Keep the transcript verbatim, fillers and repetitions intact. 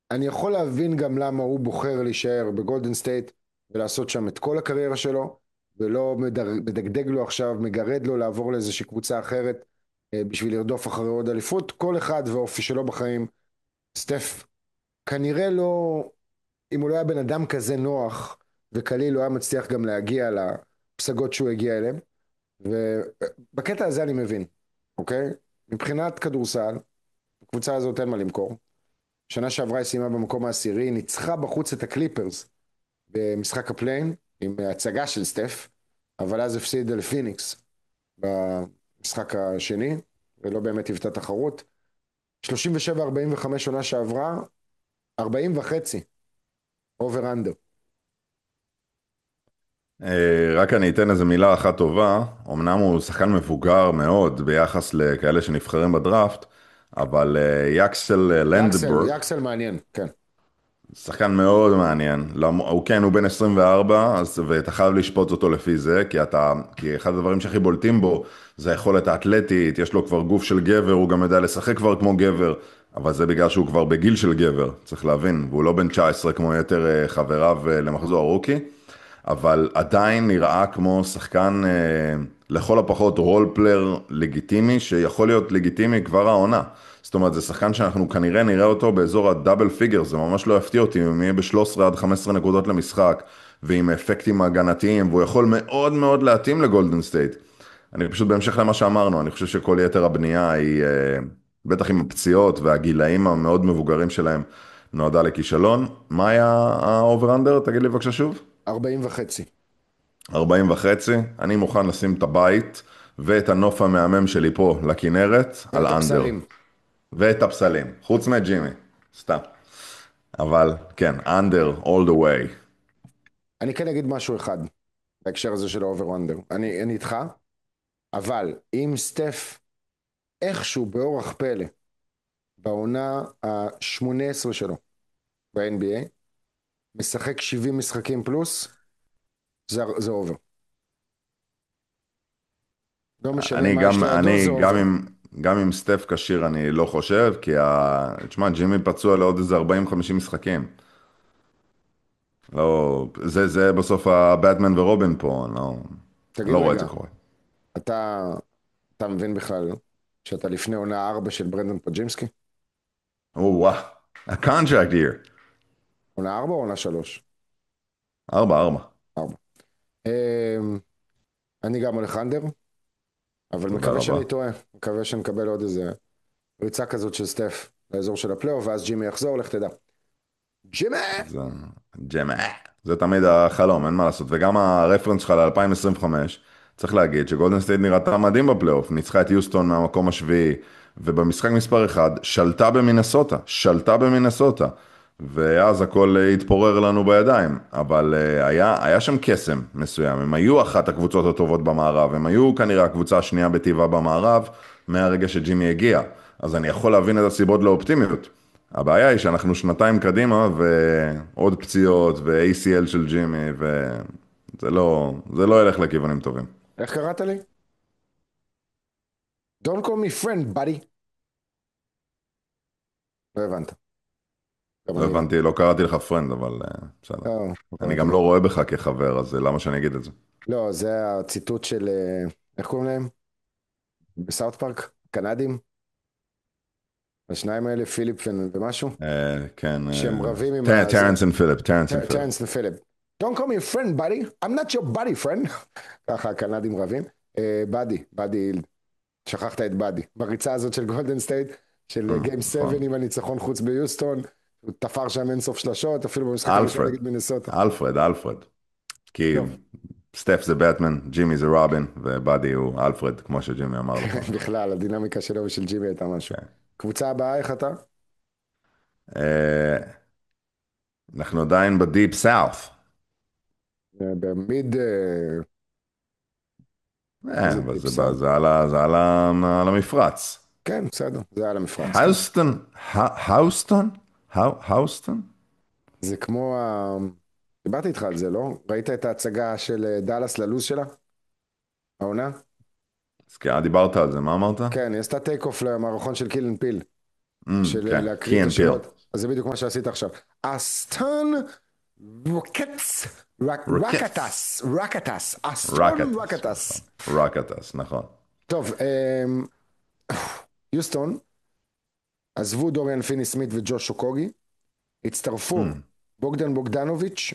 אני יכול להבין גם למה הוא בוחר להישאר בגולדן סטייט ולעשות שם את כל הקריירה שלו, ולא מדר- מדגדג לו עכשיו, מגרד לו לעבור לאיזושהי קבוצה אחרת אה, בשביל לרדוף אחרי עוד אליפות. כל אחד ואופי שלו בחיים. סטף כנראה לא, אם הוא לא היה בן אדם כזה נוח וקליל, הוא היה מצליח גם להגיע לפסגות שהוא הגיע אליהם. ובקטע הזה אני מבין, אוקיי? מבחינת כדורסל, הקבוצה הזאת אין מה למכור. שנה שעברה היא סיימה במקום העשירי, ניצחה בחוץ את הקליפרס במשחק הפליין עם הצגה של סטף, אבל אז הפסידה לפיניקס במשחק השני, ולא באמת היוותה תחרות. שלושים ושבע ארבעים וחמש עונה שעברה, ארבעים וחצי, אובר אנדר. אה, רק אני אתן איזה מילה אחת טובה. אמנם הוא שחקן מבוגר מאוד ביחס לכאלה שנבחרים בדראפט, אבל אה, יאקסל אה, יאקסל, לנדברג, יאקסל מעניין, כן. שחקן מאוד מעניין. למ- הוא כן, הוא בן עשרים וארבע, אז, ואתה חייב לשפוט אותו לפי זה, כי אתה, כי אחד הדברים שהכי בולטים בו זה היכולת האתלטית, יש לו כבר גוף של גבר, הוא גם יודע לשחק כבר כמו גבר, אבל זה בגלל שהוא כבר בגיל של גבר, צריך להבין, והוא לא בן תשע עשרה כמו יתר אה, חבריו אה, למחזור הרוקי. אבל עדיין נראה כמו שחקן אה, לכל הפחות רול פלייר לגיטימי, שיכול להיות לגיטימי כבר העונה. זאת אומרת, זה שחקן שאנחנו כנראה נראה אותו באזור הדאבל פיגר, זה ממש לא יפתיע אותי אם יהיה ב-שלוש עשרה עד חמש עשרה נקודות למשחק, ועם אפקטים הגנתיים, והוא יכול מאוד מאוד להתאים לגולדן סטייט. אני פשוט בהמשך למה שאמרנו, אני חושב שכל יתר הבנייה היא, אה, בטח עם הפציעות והגילאים המאוד מבוגרים שלהם, נועדה לכישלון. מה היה האובר-אנדר? תגיד לי בבקשה שוב. ארבעים וחצי. ארבעים וחצי, אני מוכן לשים את הבית ואת הנוף המהמם שלי פה לכנרת על ואת אנדר. הפסלים. ואת הפסלים, חוץ מג'ימי, סתם. אבל כן, אנדר all the way. אני כן אגיד משהו אחד בהקשר הזה של האובר וונדר. אני, אני איתך, אבל אם סטף איכשהו באורח פלא בעונה ה-שמונה עשרה שלו ב-אן בי איי משחק שבעים משחקים פלוס, זה, זה אובר. לא משנה אני מה יש גם, לידו, זה אני גם אובר. עם, גם עם סטף כשיר אני לא חושב, כי ה... תשמע, ג'ימי פצוע לעוד איזה ארבעים חמישים משחקים. לא, זה, זה בסוף הבטמן ורובין פה, אני לא, אני תגיד לא רואה את רגע, זה קורה. אתה, אתה מבין בכלל שאתה לפני עונה ארבע של ברנדון פג'ימסקי? או וואו, a contract year. עונה ארבע או עונה שלוש? ארבע, ארבע. ארבע. אמ, אני גם הולך אנדר, אבל תודה מקווה רבה. שאני טועה. מקווה שנקבל עוד איזה ריצה כזאת של סטף לאזור של הפלייאוף, ואז ג'ימי יחזור, לך תדע. ג'ימי! זה ג'מא. זה תמיד החלום, אין מה לעשות. וגם הרפרנס שלך ל-אלפיים עשרים וחמש, צריך להגיד שגולדן סטייט נראתה מדהים בפלייאוף. ניצחה את יוסטון מהמקום השביעי, ובמשחק מספר אחד, שלטה במינסוטה. שלטה במינסוטה. ואז הכל אה, התפורר לנו בידיים. אבל אה, היה, היה שם קסם מסוים. הם היו אחת הקבוצות הטובות במערב. הם היו כנראה הקבוצה השנייה בטבעה במערב, מהרגע שג'ימי הגיע. אז אני יכול להבין את הסיבות לאופטימיות. הבעיה היא שאנחנו שנתיים קדימה ועוד פציעות ו-איי סי אל של ג'ימי וזה לא, זה לא ילך לכיוונים טובים. איך קראת לי? Don't call me friend, buddy. לא הבנת. גם לא אני לא. הבנתי, לא קראתי לך פרנד, אבל אה, בסדר. לא, לא אני קראתי גם לך. לא רואה בך כחבר, אז למה שאני אגיד את זה? לא, זה הציטוט של, אה, איך קוראים להם? בסאוט פארק? קנדים? השניים האלה, פיליפ ו- ומשהו? אה, כן, שהם רבים עם אה, הזה. טרנס אנד פיליפ, טרנס אנד פיליפ. טרנס ופיליפ. Don't call me a friend, buddy. I'm not your buddy, friend. ככה הקנדים רבים. אה, באדי, באדי, שכחת את באדי. בריצה הזאת של גולדן סטייט, של אה, גיים נכון. שבע עם הניצחון חוץ ביוסטון, הוא תפר שם אינסוף שלשות, אפילו במשחק הראשון אלפרד, נגד מינסוטה. אלפרד, אלפרד. כי טוב, סטף זה בטמן, ג'ימי זה רובין, ובאדי הוא אלפרד, כמו שג'ימי אמר לו פעם. בכלל, הדינמיקה שלו ושל ג'ימי הייתה משהו. כן. קבוצה הבאה, איך אתה? אה, אנחנו עדיין בדיפ סאוף. אה, במיד, אה, אה, איזה אבל טיפ זה, ב- סאונד. זה על ה- זה על ה- על המפרץ. כן, בסדר, זה על המפרץ, כן. האוסטון, ה- האוסטון? האו- האוסטון? זה כמו ה... דיברתי איתך על זה, לא? ראית את ההצגה של אה, דאלאס ללוז שלה? העונה? אז כן, דיברת על זה, מה אמרת? כן, היא עשתה טייק אוף למערכון של קילן פיל, Mm, של אה, כן, להקריא את קי אנד פיל. השמות. אז זה בדיוק מה שעשית עכשיו. אסטון רוקטס, רוקטס. רקטס, רקטס, אסטון רקטס, רקטס. נכון. רקטס, נכון. טוב, אמ, יוסטון, עזבו דוריאן פיני סמית וג'וש אוקוגי, הצטרפו Hmm. בוגדן בוגדנוביץ'